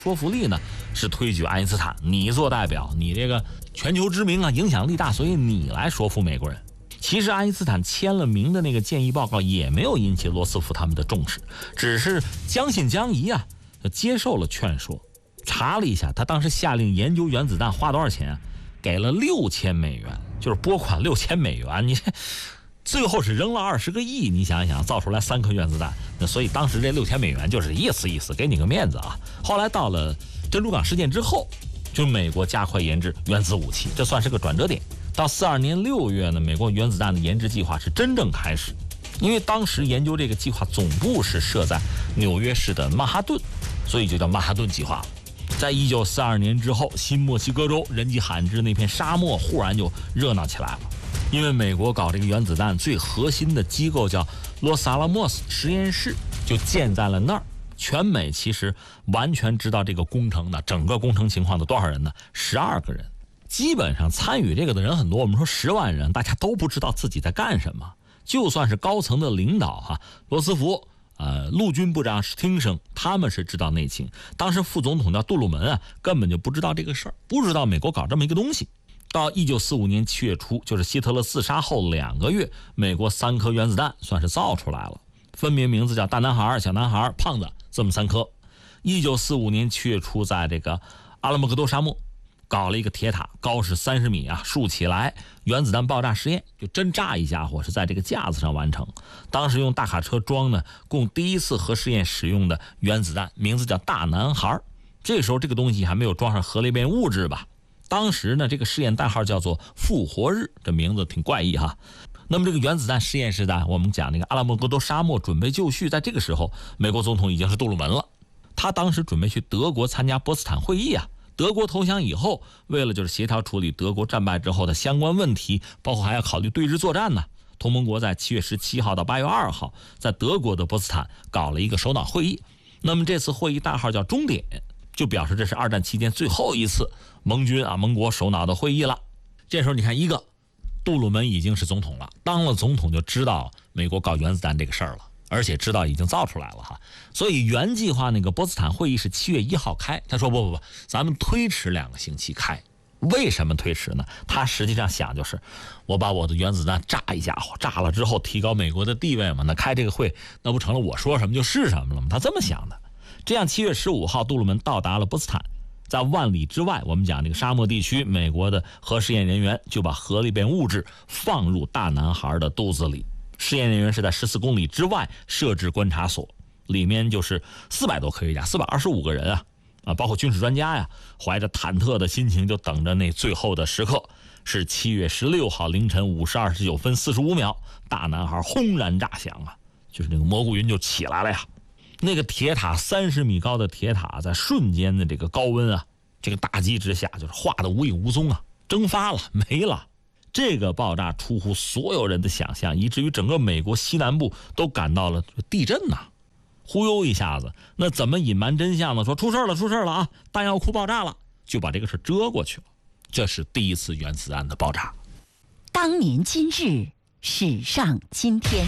说服力呢是推举爱因斯坦，你做代表，你这个全球知名啊，影响力大，所以你来说服美国人。其实爱因斯坦签了名的那个建议报告也没有引起罗斯福他们的重视，只是将信将疑啊，接受了劝说。查了一下，他当时下令研究原子弹花多少钱啊？给了6000美元，就是拨款6000美元。你最后是扔了20个亿，你想想，造出来3颗原子弹，那所以当时这6000美元就是意思，给你个面子啊。后来到了珍珠港事件之后，就美国加快研制原子武器，这算是个转折点。到42年6月呢，美国原子弹的研制计划是真正开始，因为当时研究这个计划总部是设在纽约市的曼哈顿，所以就叫曼哈顿计划了。在1942年之后，新墨西哥州人迹罕至那片沙漠忽然就热闹起来了，因为美国搞这个原子弹最核心的机构叫洛萨拉莫斯实验室就建在了那儿。全美其实完全知道这个工程的整个工程情况的多少人呢？12个人。基本上参与这个的人很多，我们说10万人，大家都不知道自己在干什么。就算是高层的领导罗斯福陆军部长史汀生，他们是知道内情。当时副总统叫杜鲁门根本就不知道这个事儿，不知道美国搞这么一个东西。到1945年7月初，就是希特勒自杀后2个月，美国3颗原子弹算是造出来了，分别名字叫大男孩、小男孩、胖子，这么3颗。1945年7月初，在这个阿拉莫戈多沙漠搞了一个铁塔，高是30米竖起来，原子弹爆炸实验就真炸一家伙，是在这个架子上完成。当时用大卡车装呢，供第一次核试验使用的原子弹，名字叫大男孩。这时候这个东西还没有装上核裂变物质吧？当时呢，这个试验代号叫做复活日，这名字挺怪异哈。那么这个原子弹实验室呢，我们讲那个阿拉莫戈多沙漠准备就绪，在这个时候，美国总统已经是杜鲁门了，他当时准备去德国参加波茨坦会议德国投降以后，为了就是协调处理德国战败之后的相关问题，包括还要考虑对日作战呢。同盟国在7月17号到8月2号，在德国的波茨坦搞了一个首脑会议。那么这次会议代号叫终点，就表示这是2战期间最后一次盟国首脑的会议了。这时候你看，杜鲁门已经是总统了，当了总统就知道美国搞原子弹这个事儿了，而且知道已经造出来了所以原计划那个波茨坦会议是7月1号开，他说不，咱们推迟2个星期开。为什么推迟呢？他实际上想就是，我把我的原子弹炸一家伙，炸了之后提高美国的地位嘛，那开这个会那不成了我说什么就是什么了吗？他这么想的。这样7月15号杜鲁门到达了波茨坦，在万里之外，我们讲这个沙漠地区，美国的核试验人员就把核裂变物质放入大男孩的肚子里。试验人员是在14公里之外设置观察所，里面就是400多科学家，425个人包括军事专家怀着忐忑的心情就等着那最后的时刻。是7月16号凌晨5时29分45秒，大男孩轰然炸响就是那个蘑菇云就起来了那个铁塔30米高的铁塔，在瞬间的这个高温这个打击之下，就是化得无影无踪蒸发了，没了。这个爆炸出乎所有人的想象，以至于整个美国西南部都感到了地震忽悠一下子。那怎么隐瞒真相呢？说出事了弹药库爆炸了，就把这个事遮过去了。这是第一次原子弹的爆炸。 当年今日，史上今天。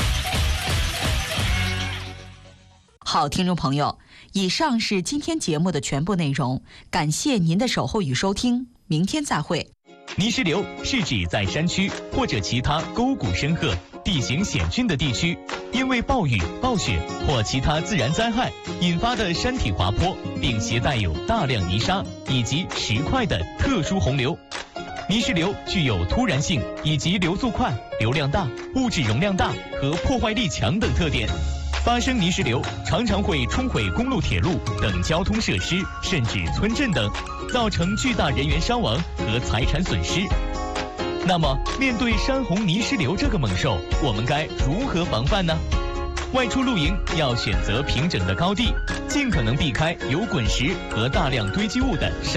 好，听众朋友，以上是今天节目的全部内容，感谢您的守候与收听，明天再会。 泥石流是指在山区或者其他沟谷深壑、地形险峻的地区，因为暴雨、暴雪或其他自然灾害引发的山体滑坡，并携带有大量泥沙以及石块的特殊洪流。泥石流具有突然性以及流速快、流量大、物质容量大和破坏力强等特点。发生泥石流常常会冲毁公路、铁路等交通设施，甚至村镇等，造成巨大人员伤亡和财产损失。那么，面对山洪泥石流这个猛兽，我们该如何防范呢？外出露营要选择平整的高地，尽可能避开有滚石和大量堆积物的